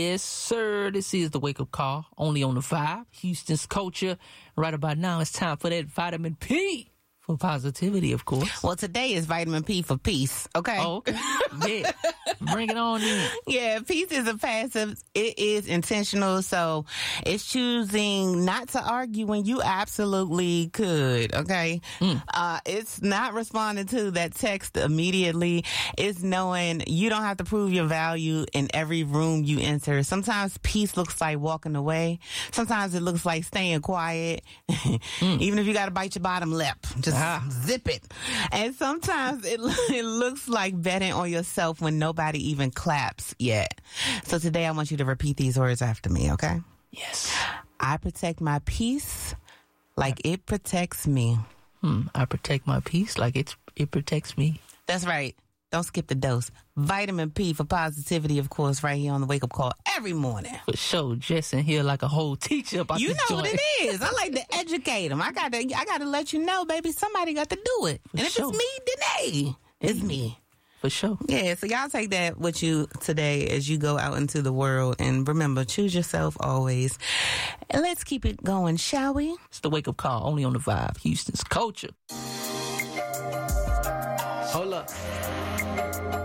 Yes, sir. This is the Wake Up Call, only on the Vibe, Houston's culture. Right about now, it's time for that vitamin P for positivity, of course. Well, today is vitamin P for peace, okay? Oh, okay. Yeah. Bring it on in. Yeah, peace is a passive. It is intentional, so it's choosing not to argue when you absolutely could, okay? It's not responding to that text immediately. It's knowing you don't have to prove your value in every room you enter. Sometimes peace looks like walking away. Sometimes it looks like staying quiet. Even if you got to bite your bottom lip, just zip it. And sometimes it looks like betting on yourself when nobody even claps yet. So today I want you to repeat these words after me, okay? Yes. I protect my peace like it protects me. I protect my peace like it protects me. That's right. Don't skip the dose. Vitamin P for positivity, of course, right here on the Wake Up Call every morning. For sure. Jess in here like a whole teacher about You this know joint. what it is. I like to educate them. I gotta let you know, baby, somebody got to do it. And if sure. it's me, then hey, it's me. For sure. Yeah, so y'all take that with you today as you go out into the world. And remember, choose yourself always. And let's keep it going, shall we? It's the Wake Up Call, only on the Vibe, Houston's culture. Hold up.